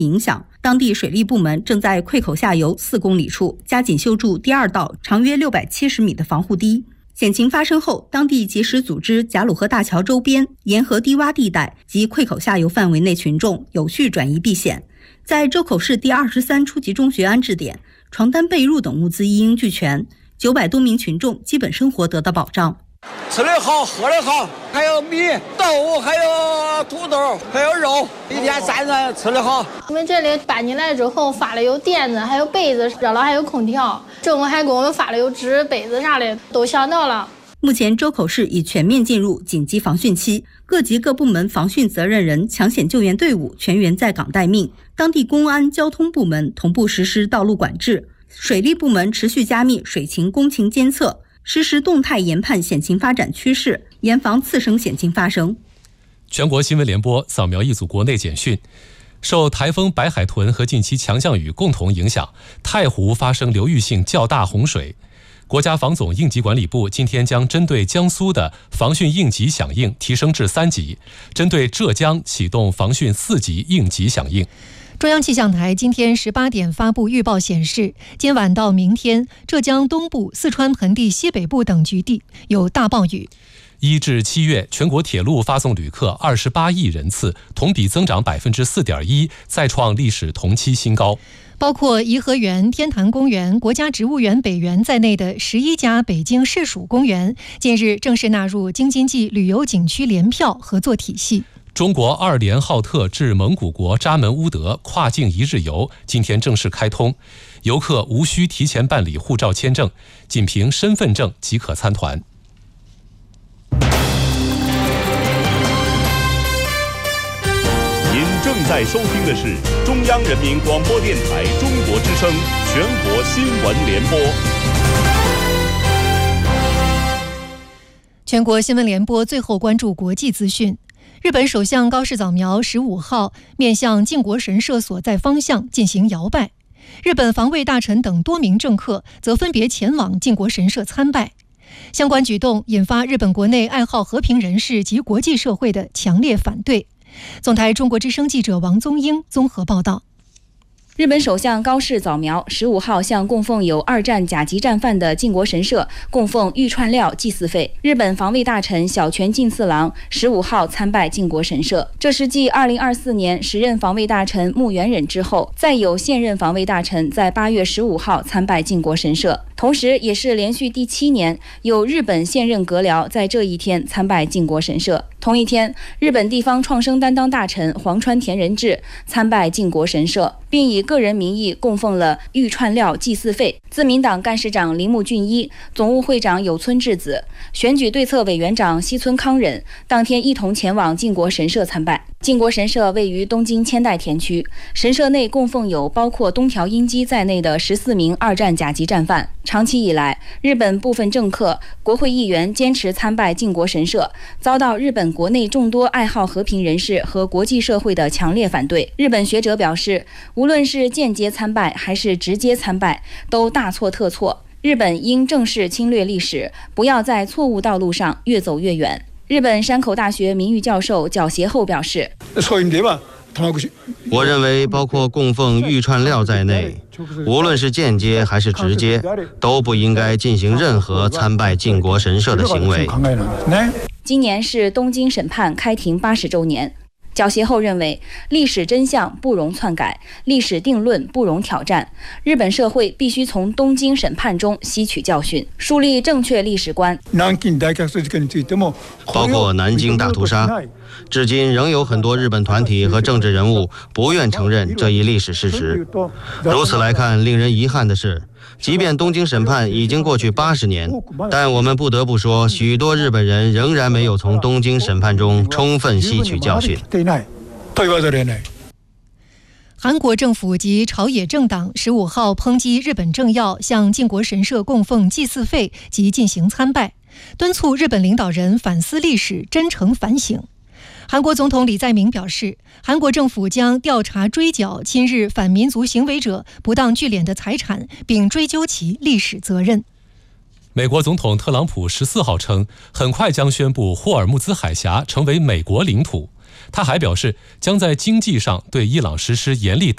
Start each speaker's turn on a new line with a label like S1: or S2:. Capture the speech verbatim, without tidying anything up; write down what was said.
S1: 影响，当地水利部门正在溃口下游四公里处加紧修筑第二道长约六百七十米的防护堤。险情发生后，当地及时组织贾鲁河大桥周边沿河低洼地带及溃口下游范围内群众有序转移避险。在周口市第二十三初级中学安置点，床单、被褥等物资一应俱全，九百多名群众基本生活得到保障。
S2: 吃的好，喝的好，还有米、豆，还有土豆，还有肉，一天三餐吃的好。
S3: 我们这里搬进来之后发了有垫子，还有被子，热了还有空调，政府还给我们发了有纸、被子啥的，都想到了。
S1: 目前周口市已全面进入紧急防汛期，各级各部门防汛责任人、抢险救援队伍全员在岗待命，当地公安、交通部门同步实施道路管制，水利部门持续加密水情、工情监测，实时动态研判险情发展趋势，严防次生险情发生。
S4: 全国新闻联播扫描一组国内简讯。受台风白海豚和近期强降雨共同影响，太湖发生流域性较大洪水。国家防总应急管理部今天将针对江苏的防汛应急响应提升至三级，针对浙江启动防汛四级应急响应。
S5: 中央气象台今天十八点发布预报显示，今晚到明天，浙江东部、四川盆地西北部等局地有大暴雨。
S4: 一至七月，全国铁路发送旅客二十八亿人次，同比增长百分之四点一，再创历史同期新高。
S5: 包括颐和园、天坛公园、国家植物园北园在内的十一家北京市属公园，近日正式纳入京津冀旅游景区联票合作体系。
S4: 中国二连浩特至蒙古国扎门乌德跨境一日游今天正式开通，游客无需提前办理护照签证，仅凭身份证即可参团。
S6: 您正在收听的是中央人民广播电台中国之声全国新闻联播。
S5: 全国新闻联播最后关注国际资讯。日本首相高市早苗十五号面向靖国神社所在方向进行摇拜，日本防卫大臣等多名政客则分别前往靖国神社参拜。相关举动引发日本国内爱好和平人士及国际社会的强烈反对。总台中国之声记者王宗英综合报道。
S7: 日本首相高市早苗十五号向供奉有二战甲级战犯的靖国神社供奉玉串料祭祀费。日本防卫大臣小泉进次郎十五号参拜靖国神社，这是继二零二四年时任防卫大臣木原忍之后，再有现任防卫大臣在八月十五号参拜靖国神社，同时也是连续第七年有日本现任阁僚在这一天参拜靖国神社。同一天，日本地方创生担当大臣黄川田仁志参拜靖国神社，并以个人名义供奉了玉串料祭祀费。自民党干事长铃木俊一、总务会长有村智子、选举对策委员长西村康忍当天一同前往靖国神社参拜。靖国神社位于东京千代田区，神社内供奉有包括东条英机在内的十四名二战甲级战犯。长期以来，日本部分政客、国会议员坚持参拜靖国神社，遭到日本国内众多爱好和平人士和国际社会的强烈反对。日本学者表示，无论是间接参拜还是直接参拜，都大错特错。日本应正视侵略历史，不要在错误道路上越走越远。日本山口大学名誉教授角协厚表示，
S8: 我认为包括供奉玉串料在内，无论是间接还是直接，都不应该进行任何参拜靖国神社的行为。
S7: 今年是东京审判开庭八十周年，角协厚认为，历史真相不容篡改，历史定论不容挑战。日本社会必须从东京审判中吸取教训，树立正确历史观。
S8: 包括南京大屠杀，至今仍有很多日本团体和政治人物不愿承认这一历史事实。如此来看，令人遗憾的是，即便东京审判已经过去八十年，但我们不得不说，许多日本人仍然没有从东京审判中充分吸取教训。
S5: 韩国政府及朝野政党十五号抨击日本政要向靖国神社供奉祭祀费及进行参拜，敦促日本领导人反思历史，真诚反省。韩国总统李在明表示，韩国政府将调查追缴亲日反民族行为者不当聚敛的财产，并追究其历史责任。
S4: 美国总统特朗普十四号称，很快将宣布霍尔木兹海峡成为美国领土。他还表示，将在经济上对伊朗实施严厉